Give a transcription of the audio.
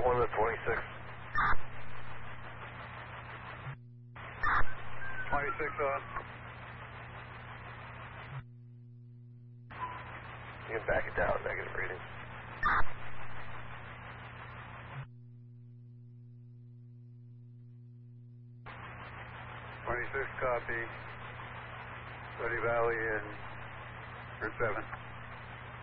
1 to 26. 26 on. You can back it down, negative reading. Copy. Ready Valley and Route 7.